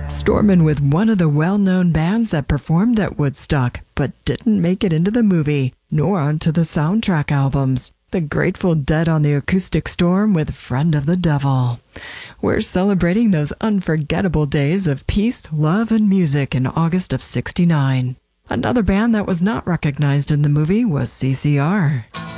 Stormin with one of the well-known bands that performed at Woodstock, but didn't make it into the movie, nor onto the soundtrack albums. The Grateful Dead on the Acoustic Storm with Friend of the Devil. We're celebrating those unforgettable days of peace, love, and music in August of '69. Another band that was not recognized in the movie was CCR.